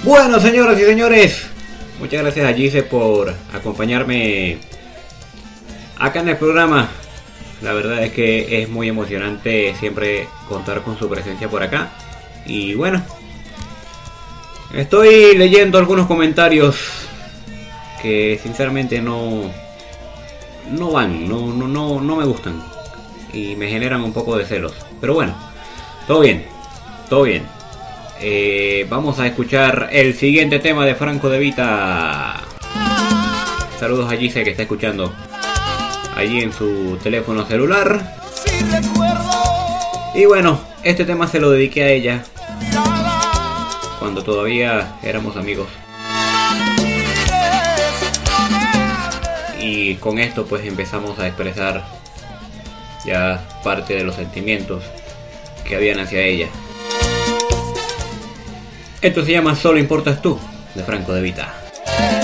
Bueno, señoras y señores, muchas gracias a Gise por acompañarme acá en el programa. La verdad es que es muy emocionante siempre contar con su presencia por acá. Y bueno, estoy leyendo algunos comentarios que sinceramente no van, no me gustan y me generan un poco de celos. Pero bueno, todo bien, todo bien. Vamos a escuchar el siguiente tema de Franco De Vita. Saludos a Gise que está escuchando allí en su teléfono celular. Y bueno, este tema se lo dediqué a ella cuando todavía éramos amigos. Y con esto pues empezamos a expresar ya parte de los sentimientos que habían hacia ella. Esto se llama Solo Importas Tú, de Franco De Vita.